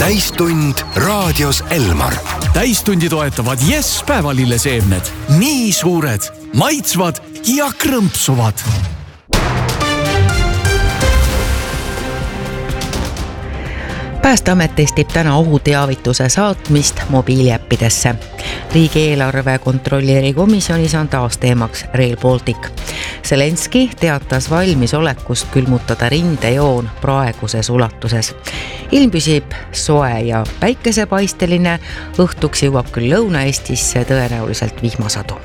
täistund raadios Elmar. Täistundi toetavad Yes päevalilleseemned. Nii suured, maitsvad ja krõmpsuvad. Päästeamet testib täna ohuteavituse saatmist mobiiliäppidesse. Riigieelarve kontrolli erikomisjonis on taas teemaks Rail Baltic. Zelenski teatas valmisolekust külmutada rindejoon praeguses ulatuses. Ilm püsib soe ja päikesepaisteline, õhtuks jõuab küll Lõuna-Eestisse tõenäoliselt vihmasadu.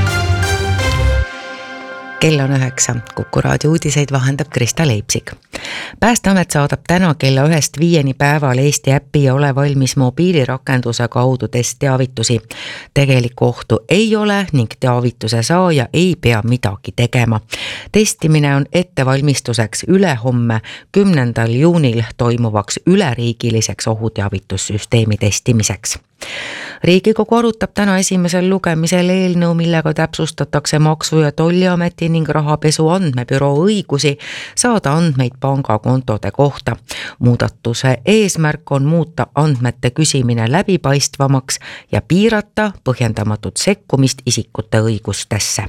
Kell on 9. Kuku raadio uudiseid vahendab Krista Leipsik. Päästeamet saadab täna kella 1-5 päeval Eesti äppi ja ole valmis mobiilirakenduse kaudu testteavitusi. Tegelikku ohtu ei ole ning teavituse saaja ei pea midagi tegema. Testimine on ettevalmistuseks ülehomme 10. juunil toimuvaks üleriigiliseks ohuteavitussüsteemi testimiseks. Riigikogu arutab täna esimesel lugemisel eelnõu, millega täpsustatakse Maksu- ja Tolliameti ning Rahapesu Andmebüroo õigusi saada andmeid pangakontode kohta. Muudatuse eesmärk on muuta andmete küsimine läbipaistvamaks ja piirata põhjendamatut sekkumist isikute õigustesse.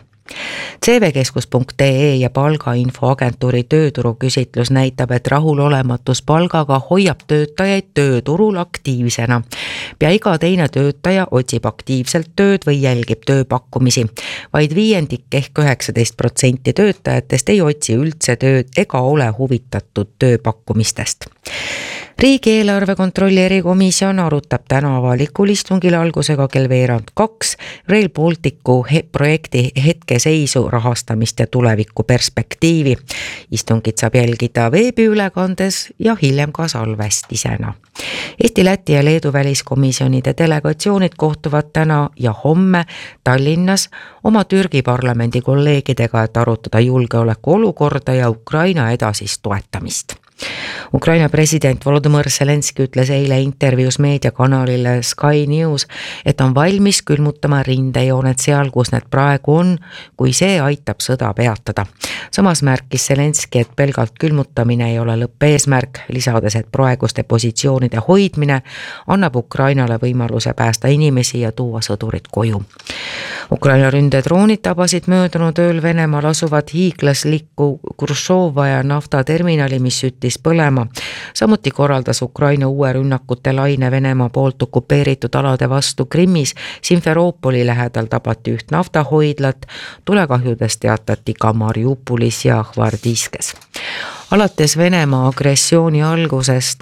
CVkeskus.ee ja palgainfoagentuuri tööturuküsitlus näitab, et rahulolematus palgaga hoiab töötajaid tööturul aktiivsena. Pea iga teine töötaja otsib aktiivselt tööd või jälgib tööpakkumisi. Vaid 5% ehk 19% töötajatest ei otsi üldse tööd ega ole huvitatud tööpakkumistest. Riigieelarve kontrolli erikomisjon arutab täna avalikul istungil algusega kell 1:02 Rail Balticu projekti hetkeseisu, rahastamist ja tuleviku perspektiivi. Istungit saab jälgida veebiülekandes ja hiljem ka salvestisena. Eesti, Läti ja Leedu väliskomisjonide delegatsioonid kohtuvad täna ja homme Tallinnas oma Türgi parlamendi kolleegidega, et arutada julgeoleku olukorda ja Ukraina edasist toetamist. Ukraina president Volodymyr Zelenski ütles eile intervjuus meediakanalile Sky News, et on valmis külmutama rindejooned seal, kus need praegu on, kui see aitab sõda peatada. Samas märkis Zelenski, et pelgalt külmutamine ei ole lõppeesmärk, lisades, et praeguste positsioonide hoidmine annab Ukrainale võimaluse päästa inimesi ja tuua sõdurid koju. Ukraina ründedroonid tabasid möödunud ööl Venemaal asuvat hiiglaslikku Grušova ja naftaterminali, mis süttis põlema. Samuti korraldas Ukraina uue rünnakute laine Venemaa poolt okupeeritud alade vastu Krimmis. Simferoopoli lähedal tabati üht naftahoidlat, tulekahjudest teatati ka Mariupolis ja Hvardiskes. Alates Venemaa agressiooni algusest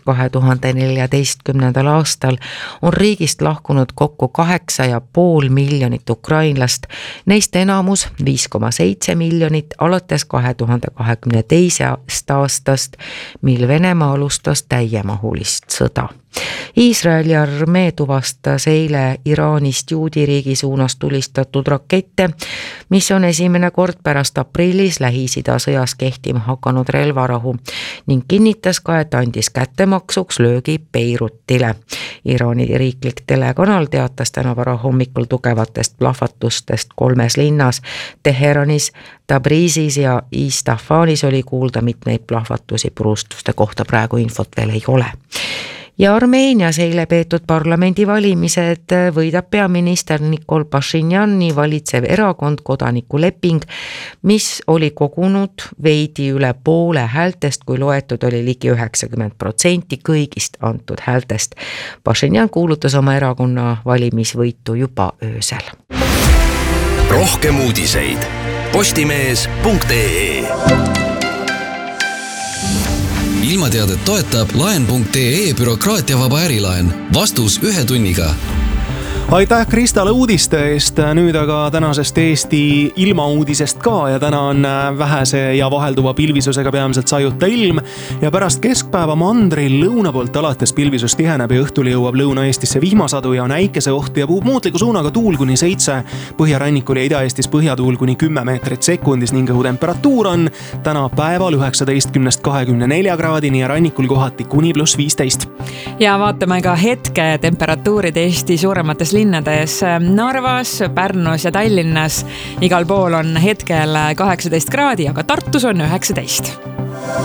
2014. aastal on riigist lahkunud kokku 8,5 miljonit ukrainlast, neist enamus 5,7 miljonit alates 2022. aastast, mil Venemaa alustas täiemahulist sõda. Iisraeli armee tuvastas eile Iraanist juudi riigi suunas tulistatud rakette, mis on esimene kord pärast aprillis Lähis-Ida sõjas kehtima hakanud relvarahu ning kinnitas ka, et andis kättemaksuks löögi Beirutile. Iraani riiklik telekanal teatas täna varahommikul tugevatest plahvatustest 3 linnas. Teheranis, Tabrizis ja Istafanis oli kuulda mitmeid plahvatusi, purustuste kohta praegu infot veel ei ole. Ja Armeenias eile peetud parlamendivalimised võidab peaminister Nikol Pašinjani valitsev erakond Kodanikuleping, mis oli kogunud veidi üle poole häältest, kui loetud oli ligi 90% kõigist antud häältest. Pašinjan kuulutas oma erakonna valimisvõitu juba öösel. Rohkem uudiseid postimees.ee. Ilmateadet toetab laen.ee bürokraatiavaba ärilaen. Vastus 1 tunniga. Aitäh Kristale uudiste eest, nüüd aga tänasest Eesti ilmauudisest ka ja täna on vähese ja vahelduva pilvisusega peamiselt sajuta ilm ja pärast keskpäeva mandril lõuna poolt alates pilvisus tiheneb ja õhtul jõuab Lõuna-Eestisse vihmasadu ja näikese oht ja puhub muutliku suunaga tuul kuni 7, põhjarannikul ja Ida-Eestis põhjatuul kuni 10 meetrit sekundis ning õhutemperatuur on täna päeval 19-24 kraadini ja rannikul kohati kuni +15. Ja vaatame ka hetke temperatuurid Eesti suuremates linnades Narvas, Pärnus ja Tallinnas. Igal pool on hetkel 18 kraadi, aga Tartus on 19.